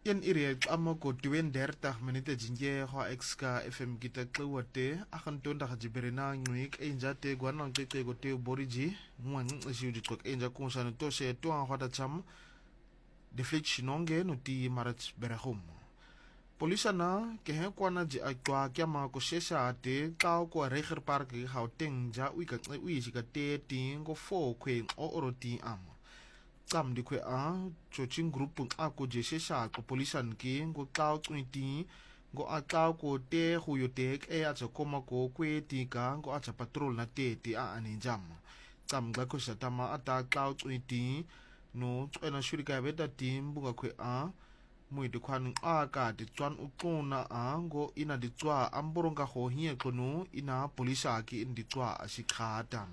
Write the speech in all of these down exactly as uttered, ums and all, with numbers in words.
Yan iriek ama ko tweeëndertig minute jinje ho exka F M kita klewate akan tonda hajiberena nguik enjate gwanang tete go te boriji mwan isiu ditok enja konsa no to se to an hota cham deflectiononge no ti marat berahum. Polisa na ke he kwana ji akwa kyama ko sesa ate tao ko reger park Gauteng ja uika ui sika te ting go fo kwen o oroti am. Kam di kwe a chochin grup a ko je sesa ko polisan ki go tao twenty go a tao ko te huyotek e a koma ko kwe ti ka go a patrol na te ti a ani jam. Kam ga ko satama ata tao twenty no ena shurika beta tim buga kwe a mui de kwan a ka de twan utona a go ina de twa amboronga ho hie kono ina polisa ki in de twa asikhata.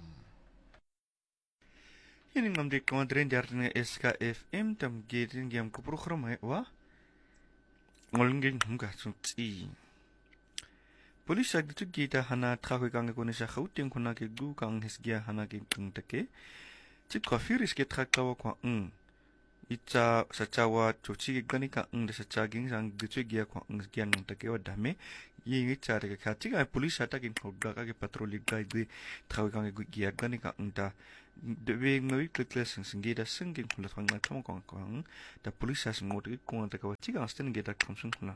Hining mam de kontren jarne S K F M tam gedin gem ko program wa ngolngeng hunga tsi polisa gitu kita hana trawe gang ko ne sa Gauteng kona ke gu kang hisgia hana ke tung take chit ko firis ke trakawa ko ng Ica sacawa cuci gani ka ng desa caging sang gitu gia ko ng gian ng take wadame yingi cara ke kati ka polis ata kin hoga ka ke patroli ga gi trawe kang ge gia gani ka ng da de we ngoi kle sing sing ge da sing ge kula thang na thong kong kong da polis as ngot ge kong ta ka chi ga sten ge da kam sing kula.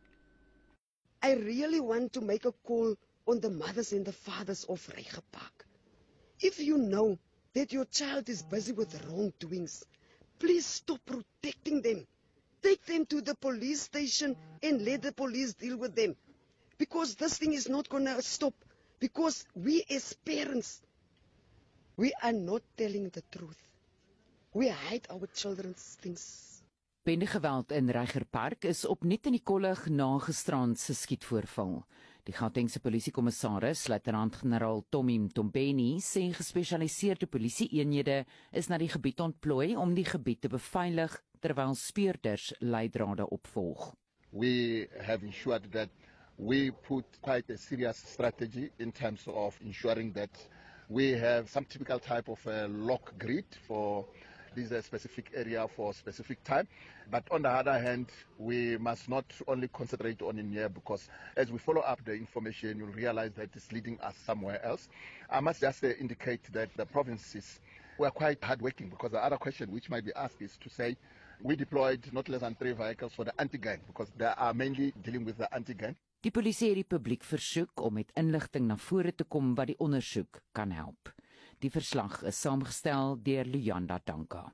I really want to make a call on the mothers and the fathers of Reger Park. If you know that your child is busy with wrongdoings, please stop protecting them. Take them to the police station and let the police deal with them. Because this thing is not going to stop. Because we as parents, we are not telling the truth. We hide our children's things. Bendegeweld in Reger Park is opnuut in die kollig na gisterand se skietvoorval. Die Gautengse polisiekommissaris, luitenant-generaal Tommy Mtombeni, sê gespesialiseerde polisie-eenhede is na die gebied ontplooi om die gebied te beveilig terwyl speurders leidrade opvolg. We have ensured that we put quite a serious strategy in terms of ensuring that we have some typical type of a lock grid for this is a specific area for a specific time. But on the other hand, we must not only concentrate on in here because as we follow up the information, you'll realize that it's leading us somewhere else. I must just uh, indicate that the provinces were quite hardworking because the other question which might be asked is to say we deployed not less than three vehicles for the anti-gang because they are mainly dealing with the anti-gang. Die polisie het die publiek versoek om met inligting na vore te kom wat die ondersoek kan help. Die verslag is saamgestel deur Luyanda Danka.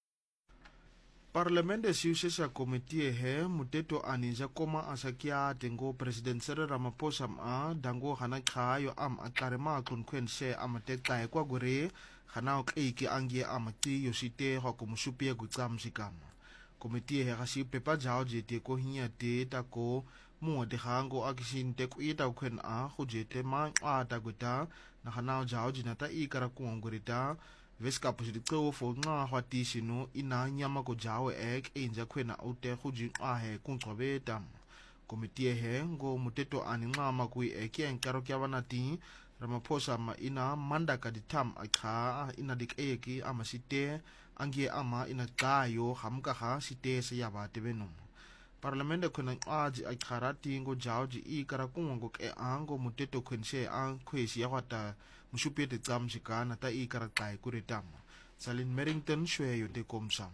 Parlement de Siusesa Committee he muteto aninja koma asakia tengo President Cyril Ramaphosa ma dango hana khayo am akarema kunkwense amateka kwa gore hana okeiki angie amati yosite hokumusupia gutsamsikama. Committee he kasi pepa jao jete ko hinya te tako mo de hango akisinte ku ita kwen a khujete ma ata guta na hana jao jinata ikara kuongurita veska positiko fo nga hwati sino ina nyama ko jawe ek enja kwena ute khuji ahe kunqobeta komiti he ngo muteto ani ngama kui eke enkaro kya banati Ramaphosa ma ina mandaka ditam akha ina dikeki amasite angie ama ina kayo hamka ha site se yabate benum Parlamento kuna aji akharati ngo jawji ikara kungo ke ango muteto kwense an kwesi yawata mushupete tsamjikana ta ikara kai kuritama Salin Merrington shweyo de komsam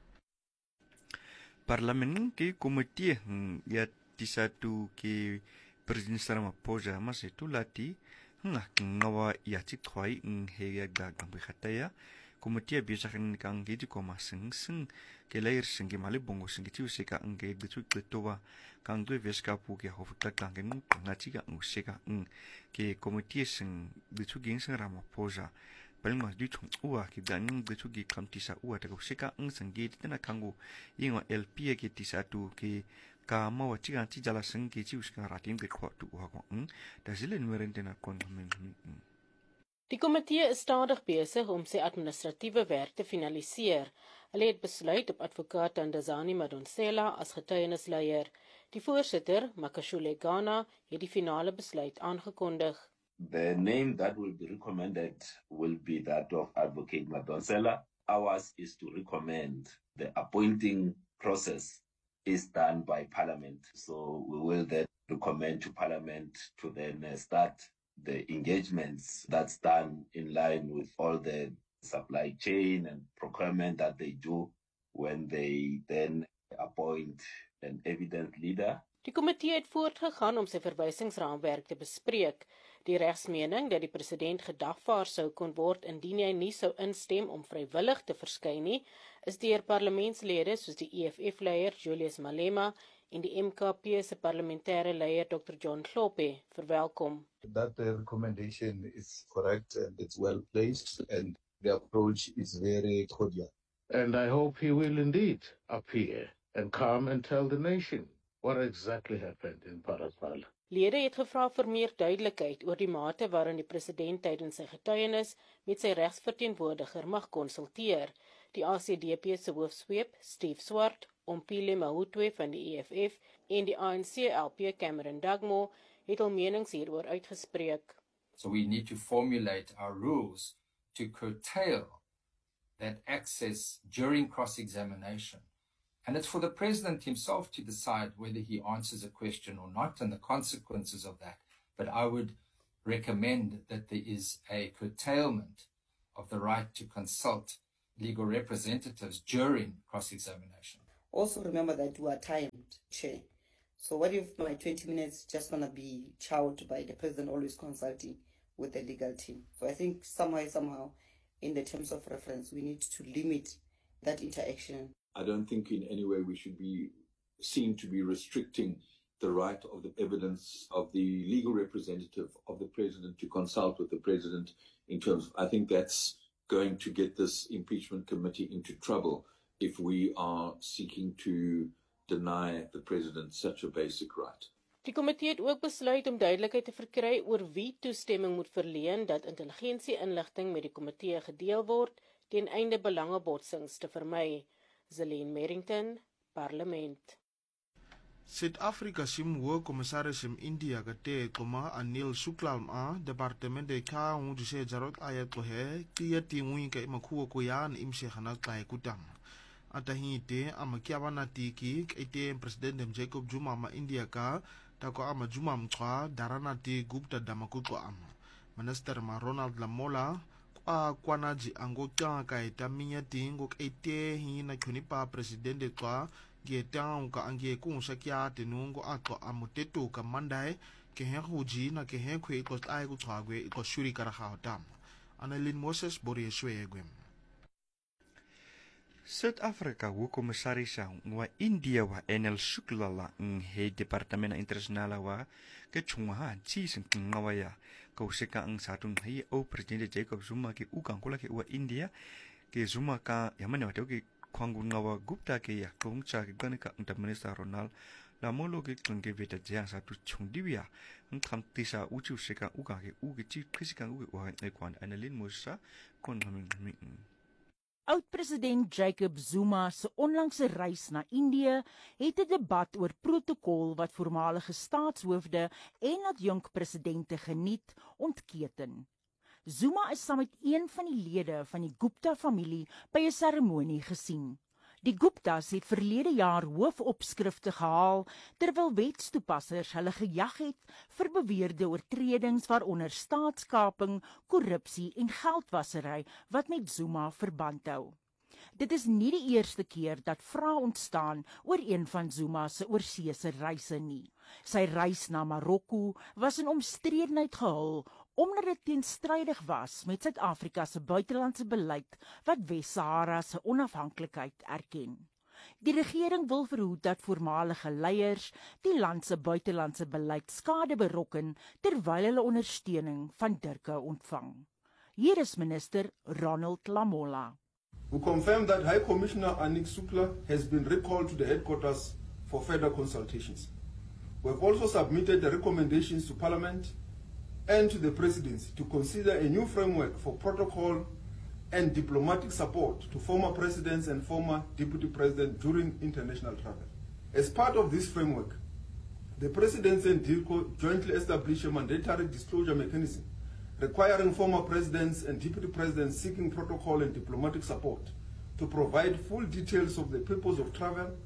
Parlament ke komite ya tisatu ke Presiden Ramaphosa masetu lati nga ngawa ya chikwai nge ya gagang bikhataya komite biasa kan kang gitu koma sing sing ke lair sing ke mali bongo sing tiu seka nge gitu kletowa kang due veska pu ke hofta kang ngu ngachi ga ngu seka ng ke komite sing gitu ging sing Ramaphosa palma du chung uwa ki dan gitu gi kam tisa uwa ta ko seka ng sing ge tena kangu ingo L P ke tisa tu ke ka mawa chiga chi jala sing ke chi uska ratin ke kwa tu uwa ko ng da zilen merentena kon men. Die komitee is stadig besig om sy administratiewe werk te finaliseer. Hulle het besluit op advokaat Ndazani Madonsela as getuienisleier. Die voorsitter, Makashule Ghana, het die finale besluit aangekondig. The name that will be recommended will be that of Advocate Madonsela. Ours is to recommend the appointing process is done by Parliament. So we will then recommend to Parliament to then uh, start the engagements that's done in line with all the supply chain and procurement that they do when they then appoint an evidence leader. Die komitee het voortgegaan om sy verwysingsraamwerk te bespreek. Die regsmening dat die president gedagvaar sou kon word indien hy nie sou instem om vrywillig te verskyn nie, is deur parlementslede soos die E F F-leier Julius Malema en die M K P se parlementêre leier Doctor John Hlophe verwelkom. That the recommendation is correct and it's well placed and the approach is very cordial. And I hope he will indeed appear and come and tell the nation what exactly happened in Parapala. Lede het gevra vir meer duidelikheid oor die mate waarin die president tydens sy getuienis met sy regsverteenwoordiger mag konsulteer. Die A C D P se hoofsweep, Steve Swart, Ompile Mahutwe van die E F F en die A N C L P Cameron Dugmore het al menings hieroor uitgespreek. So we need to formulate our rules to curtail that access during cross-examination. And it's for the president himself to decide whether he answers a question or not and the consequences of that. But I would recommend that there is a curtailment of the right to consult legal representatives during cross-examination. Also remember that we are timed, Chair. So what if my twenty minutes just going to be chowed by the president always consulting with the legal team? So I think somewhere, somehow, in the terms of reference, we need to limit that interaction. I don't think in any way we should be seen to be restricting the right of the evidence of the legal representative of the president to consult with the president in terms of, I think that's going to get this impeachment committee into trouble if we are seeking to deny the president such a basic right. Die komitee het ook besluit om duidelikheid te verkry oor wie toestemming moet verleen dat intelligensie-inligting met die komitee gedeel word ten einde belangebotsings te vermy. Zelene Merrington, Parlement. Suid-Afrika se hoofkommissaris in India kate koma Anil Shukla ma departement de ka hu dise jarot ayat he tia tingui ka makhuo ko yan imse hana kai kutam atahite amakia bana tiki ite president Jacob Zuma ma India ka tako ama Zuma mchwa darana ti Gupta damakutwa am minister ma Ronald Lamola a kwanaji angoka ka itaminya tingo ite hina kunipa president de kwa getang ka angie kung sakya tenungo atlo amuteto ka mandai ke he huji na ke he khwe ko ai ku thagwe ko shuri kara khawtam Annelien Moses Borie Swegwem. Suid-Afrika hoofkommissaris wa India wa Anil Shukla la he departement internasional wa ke chungha chi sin ngawaya ko seka ang satun hi o president Jacob Zuma ke ukang kola ke wa India ke Zuma ka yamane wa ke kwangu ngawa Gupta ke ya kongcha ke gane ka unta minister Ronald Lamola ke klenge veta jang satu chungdiwia ng tisa uchu seka uka ke u ke chi krisika u wa ne kwan Annelien Moses kon min Oud-president Jacob Zuma se onlangse reis na Indië het 'n debat oor protokol wat voormalige staatshoofde en adjunkpresidente geniet ontketen. Zuma is saam met een van die lede van die Gupta-familie by 'n seremonie gesien. Die Guptas het verlede jaar hoofopskrifte gehaal terwyl wetstoepassers hulle gejag het vir beweerde oortredings waaronder staatskaping, korrupsie en geldwasery wat met Zuma verband hou. Dit is nie die eerste keer dat vrae ontstaan oor een van Zuma se oorseese reise nie. Sy reis na Marokko was in omstredenheid gehul omdat dit teenstrydig was met Suid-Afrika se buitelandse beleid wat Wes-Sahara se onafhanklikheid erken. Die regering wil verhoed dat voormalige leiers die land se buitelandse beleid skade berokken terwyl hulle ondersteuning van Turke ontvang. Hier is minister Ronald Lamola. We confirm that High Commissioner Anil Shukla has been recalled to the headquarters for further consultations. We have also submitted the recommendations to Parliament and to the Presidency to consider a new framework for protocol and diplomatic support to former presidents and former deputy presidents during international travel. As part of this framework, the Presidency and DIRCO jointly established a mandatory disclosure mechanism requiring former presidents and deputy presidents seeking protocol and diplomatic support to provide full details of the purpose of travel,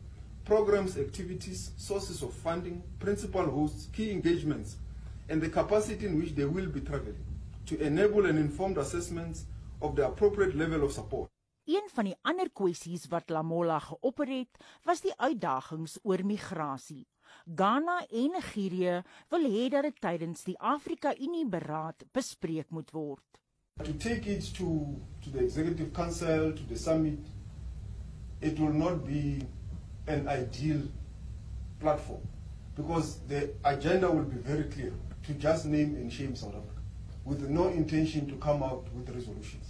programs, activities, sources of funding, principal hosts, key engagements, and the capacity in which they will be traveling to enable an informed assessment of the appropriate level of support. Een van die ander kwessies wat Lamola geopper het, was die uitdagings oor migrasie. Ghana en Nigerië wil hê dat dit tydens die Afrika-Unie beraad bespreek moet word. To take it to, to the Executive Council, to the summit, it will not be an ideal platform because the agenda will be very clear to just name and shame South Africa with no intention to come out with resolutions.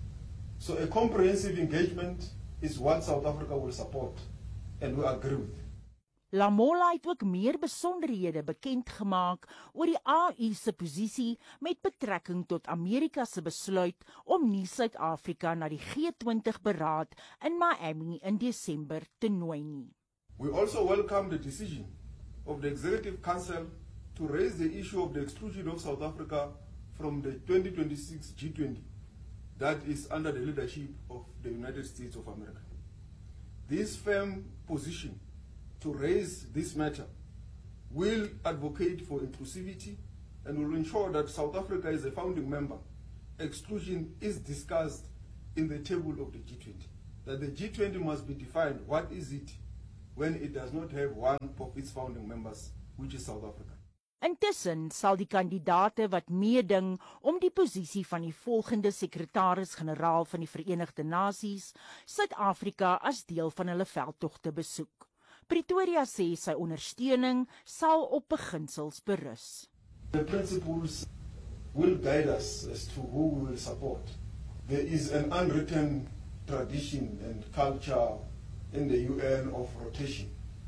So a comprehensive engagement is what South Africa will support and we agree with. Lamola het ook meer besonderhede bekend gemaak oor die A U se posisie met betrekking tot Amerika se besluit om nie Suid-Afrika na die G twintig beraad in Miami in Desember te nooi nie. We also welcome the decision of the Executive Council to raise the issue of the exclusion of South Africa from the twenty twenty-six G twenty that is under the leadership of the United States of America. This firm position to raise this matter will advocate for inclusivity and will ensure that South Africa is a founding member. Exclusion is discussed in the table of the G twenty. That the G twenty must be defined, what is it when it does not have one of its founding members, which is South Africa. Intussen sal die kandidaate wat meeding om die posisie van die volgende sekretaris-generaal van die Verenigde Nasies, Suid-Afrika as deel van hulle veldtogte besoek. Pretoria sê sy ondersteuning sal op beginsels berus. The principles will guide us as to who we will support. There is an unwritten tradition and culture in the U N of rotation.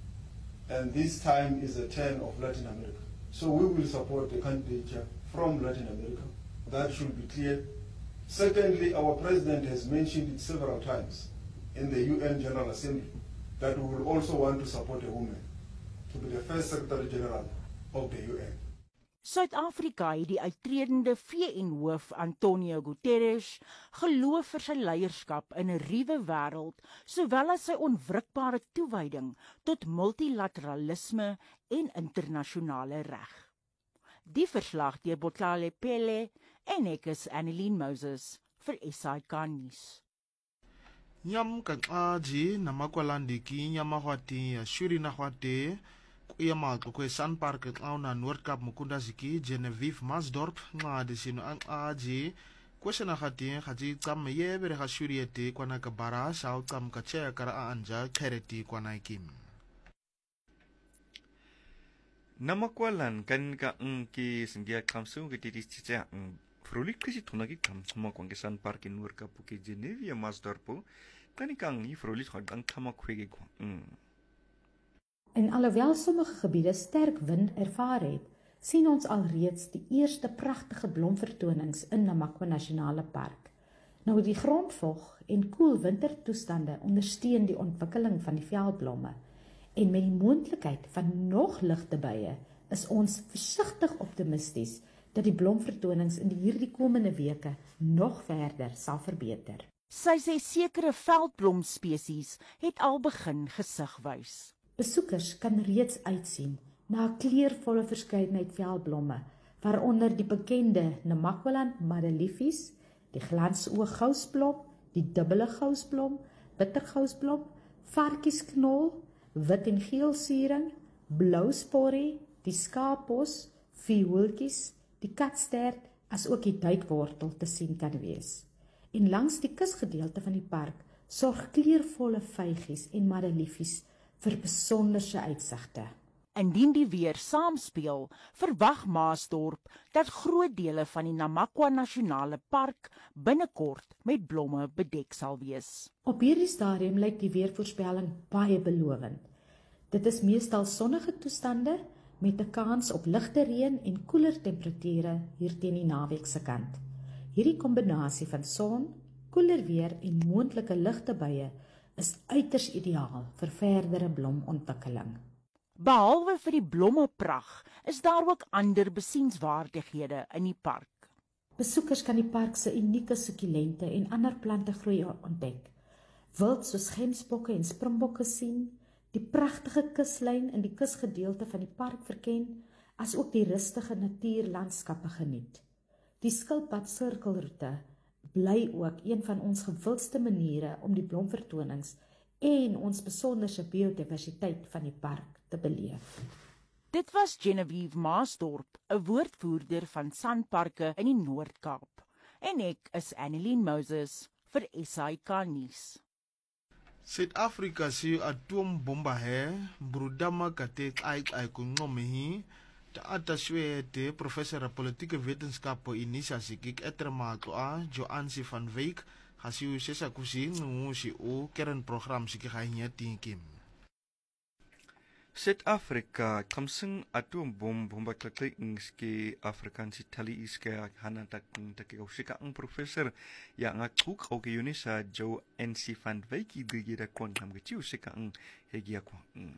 And this time is a turn of Latin America. So we will support the candidature from Latin America. That should be clear. Secondly, our president has mentioned it several times in the U N General Assembly that we will also want to support a woman to be the first Secretary General of the U N. Suid-Afrika het die uittredende V N-hoof Antonio Guterres geloof vir sy leierskap in 'n ruwe wêreld, sowel as sy onwrikbare toewyding tot multilateralisme en internasionale reg. Die verslag deur Botlale Pele en ek is Annelien Moses vir S I K nuus. Nyam kanqaji namakwalandiki nyamahwati ya shuri nahwate kuya matlo kwe Sun Park nqauna Noordkap Mukundaziki Genevieve Masdorp nqadi sino anqaji kwesena khati khati tsam yebere ga shuri ete kwana ka bara sa tsam ka che kara anja khereti kwana kim Namakwalan kan ka ngki singya kamsu ke titi chicha frulik kisi thunagi kamsuma kwangke Sun Park in Noordkap ke Genevieve Masdorp kanikang ni frulik khang khama khwege kwang En alhoewel sommige gebiede sterk wind ervaar het, sien ons alreeds die eerste pragtige blomvertonings in Namakwa Nasionale Park. Nou die grondvog en koel wintertoestande ondersteun die ontwikkeling van die veldblomme en met die moontlikheid van nog ligte bye is ons versigtig optimisties dat die blomvertonings in hierdie komende weke nog verder sal verbeter. Sy sê sekere veldblomspesies het al begin gesig wys. Besoekers kan reeds uitsien na 'n kleurvolle verskeidenheid veldblomme, waaronder die bekende Namakwaland Madeliefies, die glansoog-gousblom, die dubbele gousblom, bittergousblom, varkiesknol, wit en geel suring, blou sporrie, die skaappos, viooltjies, die katstert, as ook die duikwortel te sien kan wees. En langs die kusgedeelte van die park sorg kleurvolle vygies en madeliefies vir besonderse uitsigte. Indien die weer saamspeel, verwag Maasdorp dat groot dele van die Namakwa Nasionale Park binnekort met blomme bedek sal wees. Op hierdie stadium lyk die weervoorspelling baie belovend. Dit is meestal sonnige toestande met 'n kans op ligte reën en koeler temperature hier teen die naweek se kant. Hierdie kombinasie van son, koeler weer en moontlike ligte bye is uiters ideaal vir verdere blomontwikkeling. Behalwe vir die blommepragt, is daar ook ander besienswaardighede in die park. Besoekers kan die park se unieke sukkulente en ander plante groei ontdek. Wild soos gemsbokke en springbokke sien, die pragtige kuslyn in die kusgedeelte van die park verken, as ook die rustige natuurlandskappe geniet. Die skilpad sirkelroete bly ook een van ons gewildste maniere om die blomvertonings en ons besonderse biodiversiteit van die park te beleef. Dit was Genevieve Maasdorp, 'n woordvoerder van Sanparke in die Noord-Kaap. En ek is Annelien Moses vir S A I K nuus. Suid-Afrika se atoombomba he brudama kate ai ai kunqomehi ta atashwete professor politieke wetenskappe inisa sikik etremato a Joansi van Wyk hasiu sesa kusingusi o kernprogram sikihanya tinkim. Suid-Afrika kamsing atoombom bomba klaklik ngske Afrikaanse tali iske hana tak tak usika ang professor ya ngakuk o unisa Jo N C van Wyk die da kon ham getiu usika ang hegia kwa.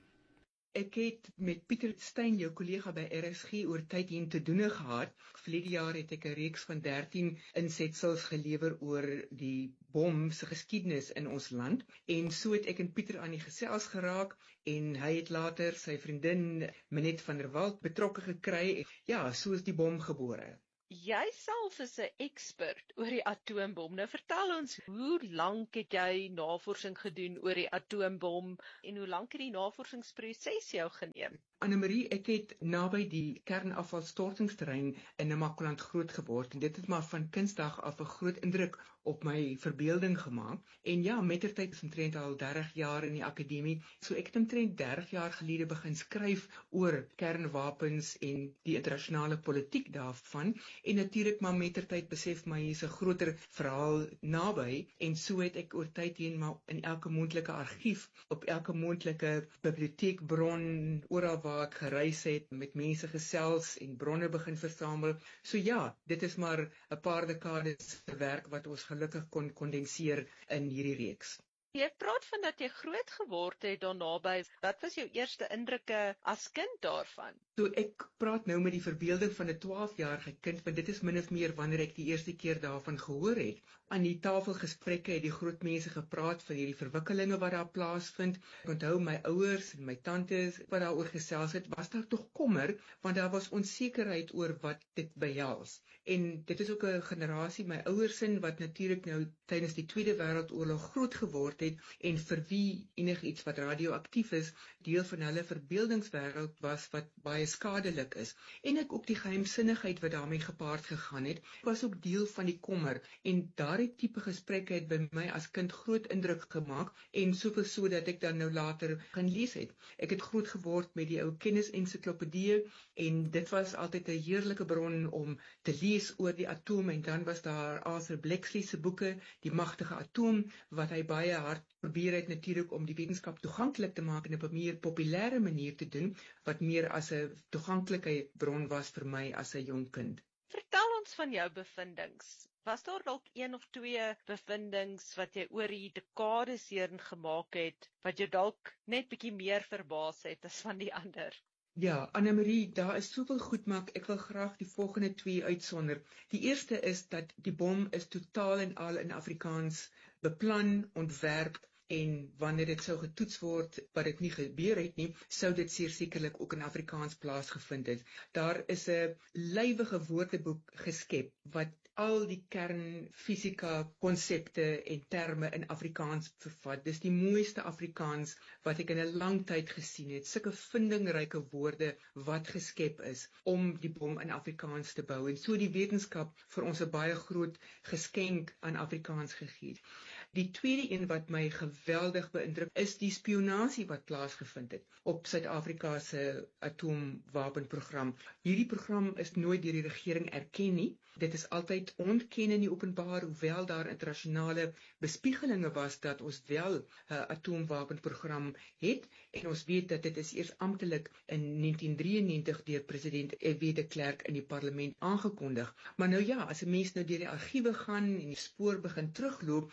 Ek het met Pieter Steyn, jou kollega by R S G, oor tyd hier te doen gehad. Verlede jaar het ek 'n reeks van dertien insetsels gelewer oor die bom se geskiedenis in ons land. En so het ek en Pieter aan die gesels geraak en hy het later sy vriendin Minette van der Walt betrokke gekry. Ja, so is die bom gebore. Jy self is 'n ekspert oor die atoombom. Nou vertel ons, hoe lank het jy navorsing gedoen oor die atoombom en hoe lank het die navorsingsproses jou geneem? Annemarie, ek het naby die kernafvalstortingsterrein in Namakoland groot geword en dit het maar van kindsdag af 'n groot indruk op my verbeelding gemaak. En ja, mettertyd is omtrent al dertig jaar in die akademie, so ek het omtrent dertig jaar gelede begin skryf oor kernwapens en die internasionale politiek daarvan. En natuurlik maar mettertyd besef my hier is 'n groter verhaal naby en so het ek oor tyd heen maar in elke moontlike argief, op elke moontlike biblioteekbron, oral waar ek gereis het, met mense gesels en bronne begin versamel. So ja, dit is maar 'n paar dekades werk wat ons gelukkig kon kondenseer in hierdie reeks. Jy praat van dat jy groot geword het daar naby. Wat was jou eerste indrukke as kind daarvan? So ek praat nou met die verbeelding van 'n twaalfjarige kind, want dit is min of meer wanneer ek die eerste keer daarvan gehoor het. Aan die tafelgesprekke het die groot mense gepraat van hierdie verwikkelinge wat daar plaasvind. Ek onthou my ouers en my tantes wat daaroor gesels het, was daar tog kommer, want daar was onsekerheid oor wat dit behels. En dit is ook 'n generasie, my ouers in, wat natuurlik nou tydens die Tweede Wêreldoorlog groot geword het en vir wie enigiets wat radioaktief is, deel van hulle verbeeldingswêreld was wat baie skadelik is. En ek ook die geheimsinnigheid wat daarmee gepaard gegaan het, was ook deel van die kommer. En daardie tipe gesprekke het by my as kind groot indruk gemaak en soveel so dat ek dan nou later gaan lees het. Ek het groot geword met die ou kennisensiklopedie en dit was altyd 'n heerlike bron om te lees oor die atoom en dan was daar Arthur Blacksley se boeke, Die Magtige Atoom, wat hy baie hard probeer het natuurlik om die wetenskap toeganklik te maak en op 'n meer populêre manier te doen, wat meer as 'n toeganklike bron was vir my as 'n jong kind. Vertel ons van jou bevindinge. Was daar dalk een of twee bevindinge wat jy oor die dekades heen gemaak het, wat jou dalk net bietjie meer verbaas het as van die ander? Ja, Annemarie, daar is soveel goed, maar ek wil graag die volgende twee uitsonder. Die eerste is dat die bom is totaal en al in Afrikaans beplan, ontwerp en wanneer dit sou getoets word, wat dit nie gebeur het nie, sou dit sekerlik ook in Afrikaans plaasgevind het. Daar is 'n lywige woordeboek geskep wat al die kernfisika konsepte en terme in Afrikaans vervat. Dis die mooiste Afrikaans wat ek in 'n lang tyd gesien het. Sulke vindingryke woorde wat geskep is om die bom in Afrikaans te bou. En so die wetenskap vir ons 'n baie groot geskenk aan Afrikaans gegee. Die tweede een wat my geweldig beïndruk is die spionasie wat plaasgevind het op Suid-Afrika se atoomwapenprogram. Hierdie program is nooit deur die regering erken nie. Dit is altyd ontken in die openbaar, hoewel daar internasionale bespiegelinge was dat ons wel 'n atoomwapenprogram het en ons weet dat dit is eers amptelik in negentien drieënnegentig deur president F W de Klerk in die parlement aangekondig. Maar nou ja, as 'n mens nou deur die argiewe gaan en die spoor begin terugloop, dan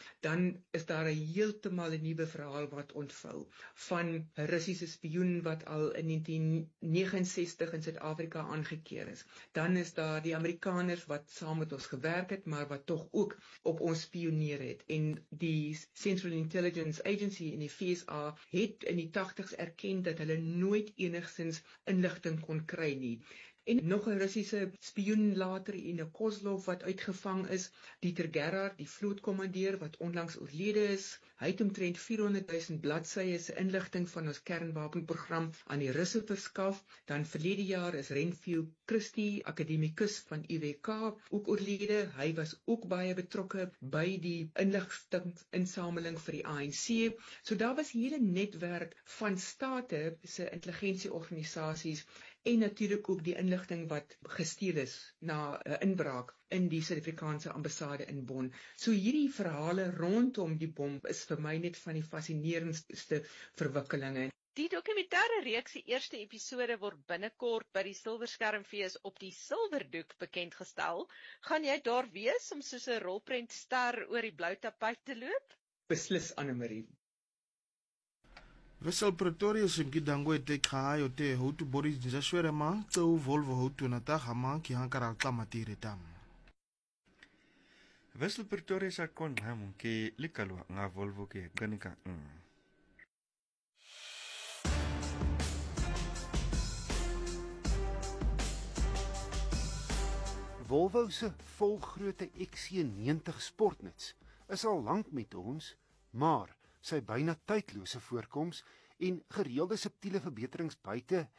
dan is daar 'n heeltemal 'n nuwe verhaal wat ontvou van 'n Russiese spioen wat al in negentien negenensestig in Suid-Afrika aangekeer is. Dan is daar die Amerikaners wat saam met ons gewerk het, maar wat tog ook op ons spioneer het. En die Central Intelligence Agency in die V S A het in die tagtigs erken dat hulle nooit enigsins inligting kon kry nie. En nog 'n Russiese spioen later, Ine Kozlov, wat uitgevang is, Dieter Gerhard, die vlootkommandeur wat onlangs oorlede is. Hy het omtrent vierhonderdduisend bladsye se inligting van ons kernwapenprogram aan die Russe verskaf. Dan verlede jaar is Renfield Christie, akademikus van U W K, ook oorlede. Hy was ook baie betrokke by die inligtingsinsameling vir die A N C. So daar was 'n hele netwerk van state se intelligensieorganisasies en natuurlik ook die inligting wat gesteel is na 'n inbraak in die Suid-Afrikaanse ambassade in Bonn. So hierdie verhale rondom die bom is vir my net van die fascinerendste verwikkelinge. Die dokumentêre reeks se eerste episode word binnekort by die Silverskermfees op die Silverdoek bekendgestel. Gaan jy daar wees om soos 'n rolprentster oor die blou tapuit te loop? Beslis, Annemarie. Wessel Pretoria simkidango ete khayo te hotu Boris Njashwerema tseu Volvo hotu nata hama ki hankara klamatire tam. Wessel Pretoria sa kon hamun ke likalwa nga Volvo ke ganika. Volvo se volgrootte X C negentig sportnuts is al lank met ons, maar sy byna tydlose voorkoms en gereelde subtiele verbeterings buite